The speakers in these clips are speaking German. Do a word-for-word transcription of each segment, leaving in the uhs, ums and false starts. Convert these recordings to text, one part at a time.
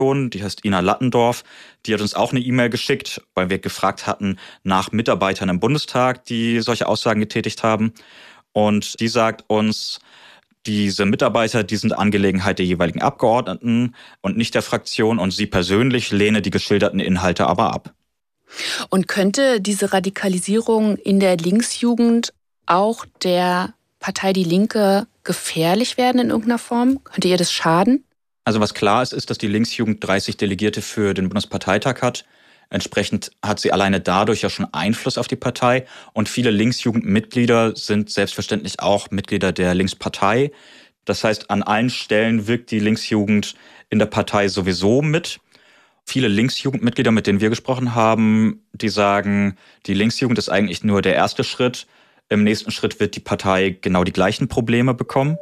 die heißt Ina Lattendorf, die hat uns auch eine E-Mail geschickt, weil wir gefragt hatten nach Mitarbeitern im Bundestag, die solche Aussagen getätigt haben. Und die sagt uns, diese Mitarbeiter, die sind Angelegenheit der jeweiligen Abgeordneten und nicht der Fraktion, und sie persönlich lehne die geschilderten Inhalte aber ab. Und könnte diese Radikalisierung in der Linksjugend auch der Partei Die Linke gefährlich werden in irgendeiner Form? Könnte ihr das schaden? Also was klar ist, ist, dass die Linksjugend dreißig Delegierte für den Bundesparteitag hat. Entsprechend hat sie alleine dadurch ja schon Einfluss auf die Partei. Und viele Linksjugendmitglieder sind selbstverständlich auch Mitglieder der Linkspartei. Das heißt, an allen Stellen wirkt die Linksjugend in der Partei sowieso mit. Viele Linksjugendmitglieder, mit denen wir gesprochen haben, die sagen, die Linksjugend ist eigentlich nur der erste Schritt. Im nächsten Schritt wird die Partei genau die gleichen Probleme bekommen.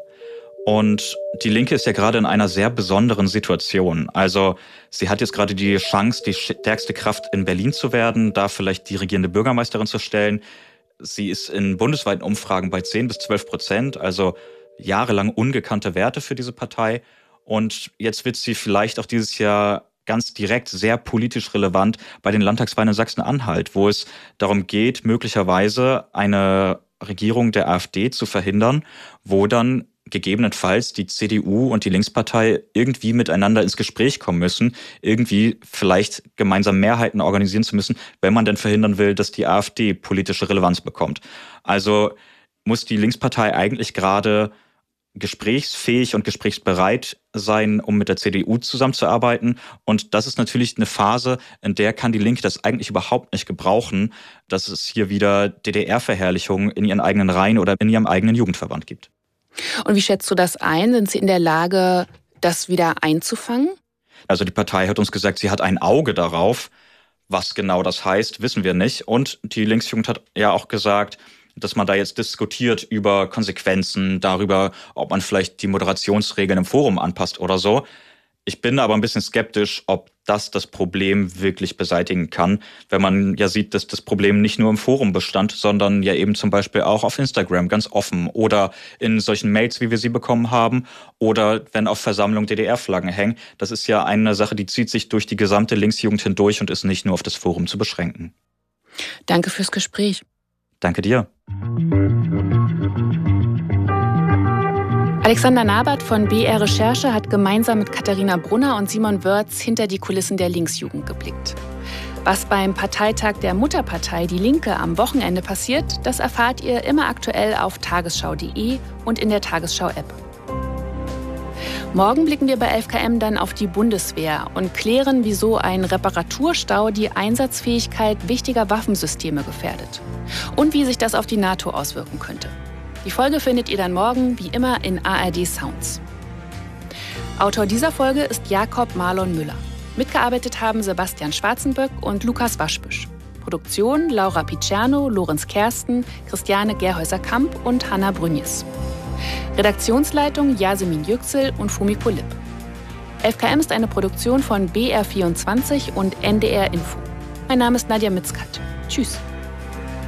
Und die Linke ist ja gerade in einer sehr besonderen Situation. Also sie hat jetzt gerade die Chance, die stärkste Kraft in Berlin zu werden, da vielleicht die regierende Bürgermeisterin zu stellen. Sie ist in bundesweiten Umfragen bei zehn bis zwölf Prozent, also jahrelang ungekannte Werte für diese Partei. Und jetzt wird sie vielleicht auch dieses Jahr ganz direkt sehr politisch relevant bei den Landtagswahlen in Sachsen-Anhalt, wo es darum geht, möglicherweise eine Regierung der AfD zu verhindern, wo dann gegebenenfalls die C D U und die Linkspartei irgendwie miteinander ins Gespräch kommen müssen, irgendwie vielleicht gemeinsam Mehrheiten organisieren zu müssen, wenn man denn verhindern will, dass die AfD politische Relevanz bekommt. Also muss die Linkspartei eigentlich gerade gesprächsfähig und gesprächsbereit sein, um mit der C D U zusammenzuarbeiten. Und das ist natürlich eine Phase, in der kann die Linke das eigentlich überhaupt nicht gebrauchen, dass es hier wieder D D R-Verherrlichung in ihren eigenen Reihen oder in ihrem eigenen Jugendverband gibt. Und wie schätzt du das ein? Sind Sie in der Lage, das wieder einzufangen? Also die Partei hat uns gesagt, sie hat ein Auge darauf. Was genau das heißt, wissen wir nicht. Und die Linksjugend hat ja auch gesagt, dass man da jetzt diskutiert über Konsequenzen, darüber, ob man vielleicht die Moderationsregeln im Forum anpasst oder so. Ich bin aber ein bisschen skeptisch, ob das das Problem wirklich beseitigen kann, wenn man ja sieht, dass das Problem nicht nur im Forum bestand, sondern ja eben zum Beispiel auch auf Instagram ganz offen oder in solchen Mails, wie wir sie bekommen haben, oder wenn auf Versammlungen D D R-Flaggen hängen. Das ist ja eine Sache, die zieht sich durch die gesamte Linksjugend hindurch und ist nicht nur auf das Forum zu beschränken. Danke fürs Gespräch. Danke dir. Alexander Nabert von B R Recherche hat gemeinsam mit Katharina Brunner und Simon Wörz hinter die Kulissen der Linksjugend geblickt. Was beim Parteitag der Mutterpartei Die Linke am Wochenende passiert, das erfahrt ihr immer aktuell auf tagesschau punkt de und in der Tagesschau-App. Morgen blicken wir bei elf K M dann auf die Bundeswehr und klären, wieso ein Reparaturstau die Einsatzfähigkeit wichtiger Waffensysteme gefährdet und wie sich das auf die NATO auswirken könnte. Die Folge findet ihr dann morgen, wie immer, in A R D Sounds. Autor dieser Folge ist Jakob Marlon Müller. Mitgearbeitet haben Sebastian Schwarzenböck und Lukas Waschbüsch. Produktion Laura Picerno, Lorenz Kersten, Christiane Gerhäuser-Kamp und Hanna Brünjes. Redaktionsleitung Yasemin Yüksel und Fumiko Lipp. elf K M ist eine Produktion von B R vierundzwanzig und N D R Info. Mein Name ist Nadja Mitzkat. Tschüss.